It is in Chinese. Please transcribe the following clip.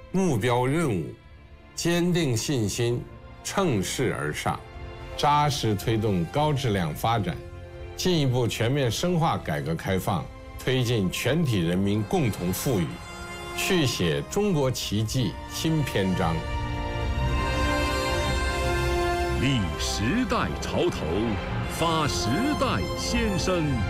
目标任务，坚定信心，乘势而上，扎实推动高质量发展，进一步全面深化改革开放，推进全体人民共同富裕，续写中国奇迹新篇章。 立时代潮头，发时代先声。